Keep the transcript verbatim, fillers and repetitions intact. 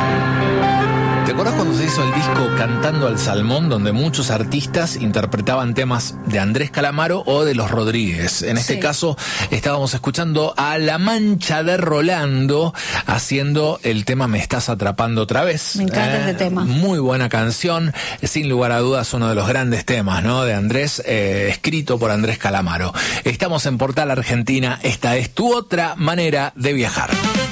¿Te acuerdas cuando se hizo el disco Cantando al Salmón, donde muchos artistas interpretaban temas de Andrés Calamaro o de Los Rodríguez? En este sí. caso estábamos escuchando a La Mancha de Rolando haciendo el tema Me Estás Atrapando Otra Vez. Me encanta eh, este tema. Muy buena canción, sin lugar a dudas uno de los grandes temas, ¿no? De Andrés, eh, escrito por Andrés Calamaro. Estamos en Portal Argentina, esta es tu otra manera de viajar.